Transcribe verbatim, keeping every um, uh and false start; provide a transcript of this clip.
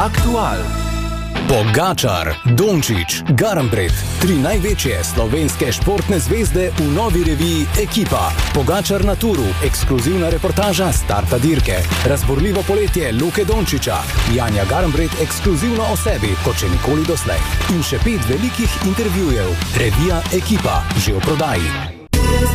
Aktual. Pogačar, Dončić, Garnbret, tri največje slovenske športne zvezde v novi reviji Ekipa. Pogačar na turu, ekskluzivna reportaža starta dirke. Razborljivo poletje Luke Dončića, Janja Garnbret ekskluzivno o sebi, kot še nikoli doslej. In še pet velikih intervjujev. Revija Ekipa, že v prodaji.